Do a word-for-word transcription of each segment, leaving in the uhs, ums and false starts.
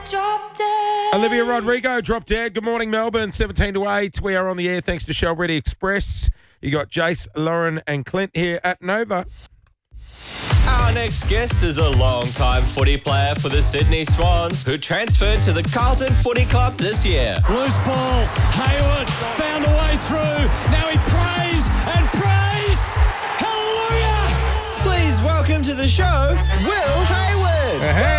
Drop Dead. Olivia Rodrigo, Drop Dead. Good morning, Melbourne. seventeen to eight. We are on the air thanks to Shell Ready Express. You got Jace, Lauren, and Clint here at Nova. Our next guest is a long-time footy player for the Sydney Swans who transferred to the Carlton Footy Club this year. Loose ball. Hayward found a way through. Now he prays and prays. Hallelujah! Please welcome to the show, Will Hayward.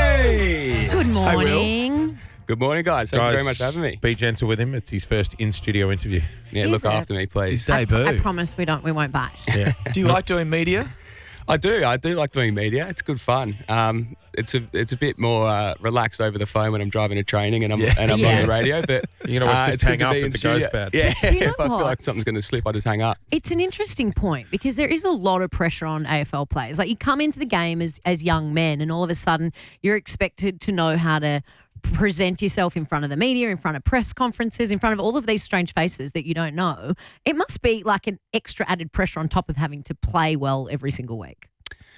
Hey! Good morning. Good morning, guys. Thank Guys, you very much for having me. Be gentle with him. It's his first in-studio interview. Yeah, Is look it? after me, please. It's his debut. I, I promise we don't. We won't bite. Yeah. Do you like doing media? I do. I do like doing media. It's good fun. Um, it's a it's a bit more uh, relaxed over the phone when I'm driving to training and I'm Yeah. and I'm Yeah. on the radio. But You can always uh, just it's good hang to up be if in it studio. goes bad. Yeah. Do you know if I what? feel like something's going to slip, I just hang up. It's an interesting point because there is a lot of pressure on A F L players. Like you come into the game as as young men, and all of a sudden you're expected to know how to present yourself in front of the media, in front of press conferences, in front of all of these strange faces that you don't know. It must be like an extra added pressure on top of having to play well every single week.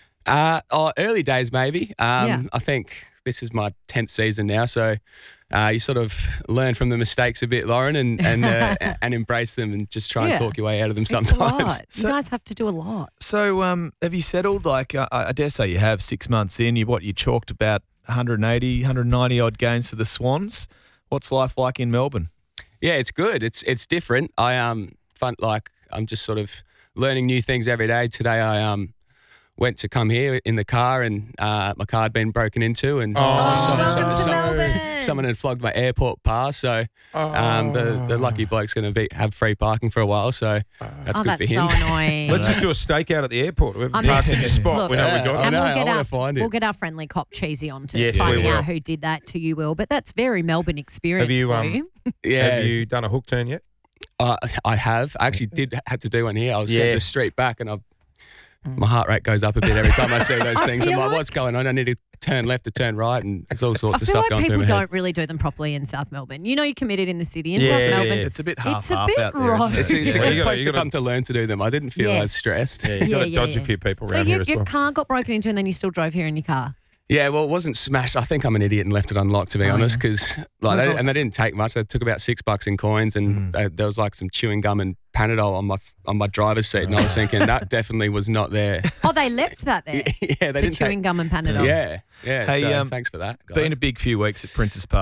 Uh, oh, early days, maybe. Um, Yeah. I think this is my tenth season now, so uh, you sort of learn from the mistakes a bit, Lauren, and and, uh, and embrace them and just try and Yeah. talk your way out of them It's a sometimes. lot. So- you guys have to do a lot. So, um, have you settled? Like, uh, I dare say you have. Six months in, you what you chalked about one eighty, one ninety odd games for the Swans. What's life like in Melbourne? Yeah, it's good. It's it's different. I um fun like I'm just sort of learning new things every day. Today I um went to come here in the car and uh, my car had been broken into and Oh, someone, welcome to someone- Melbourne. someone had flogged my airport pass. So um, the the lucky bloke's going to be have free parking for a while. So that's Oh, good that's for him. so annoying. Let's just do a stakeout at the airport. Whoever I mean- parks in your spot, Look, we know Yeah, we got I and know, we'll I get wanna our find it. we'll get our friendly cop Cheesy on to Yes, we finding will. out who did that to you, Will. But that's very Melbourne experience Have you, for um, you. Yeah, Have you done a hook turn yet? uh, I have. I actually did had to do one here. I was Yeah. sent the street back and I. My heart rate goes up a bit every time I see those things. I'm feel like, like- what's going on? I need to turn left to turn right, and there's all I sorts of feel stuff like going through people my head. don't really do them properly in South Melbourne. You know, you're committed in the city in Yeah, South yeah, Melbourne. yeah. It's a bit half It's a half bit out there. Isn't rough. it? It's a, it's a Yeah, good you gotta- place you to gotta- come to learn to do them. I didn't feel Yes. as stressed. Yeah, you got to Yeah, dodge yeah, a few people So around your, here as your well. car got broken into, and then you still drove here in your car. Yeah, well, it wasn't smashed. I think I'm an idiot and left it unlocked, to be Oh, honest, yeah. because like, Oh, they, God. and they didn't take much. They took about six bucks in coins, and they, there was like some chewing gum and Panadol on my on my driver's seat, and I was thinking that definitely was not there. Oh, they left that there. yeah, they the didn't chewing take. gum and Panadol. Yeah, yeah. Hey, so um, thanks for that, guys. Been a big few weeks at Princess Park.